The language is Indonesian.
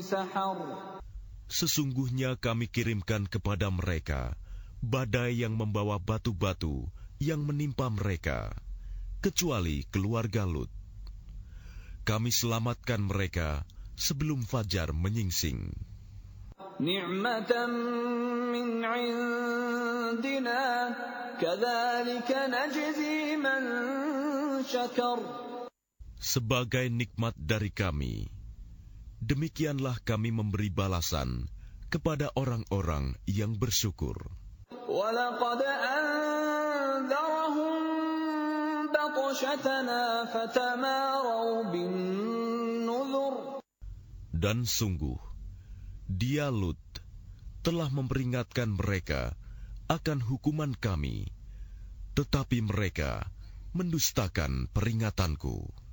سحر. Sesungguhnya kami kirimkan kepada mereka badai yang membawa batu-batu yang menimpa mereka, kecuali keluarga Lut. Kami selamatkan mereka sebelum fajar menyingsing. Ni'matan min 'indina, kadzalika najzi man syakar. Sebagai nikmat dari kami, demikianlah kami memberi balasan kepada orang-orang yang bersyukur. وَلَقَدْ أَنذَرَهُم بَطْشَتَنَا فَتَمَارَوْا بِالنُّذُرِ. Dan sungguh, dia Lut telah memperingatkan mereka akan hukuman kami, tetapi mereka mendustakan peringatanku.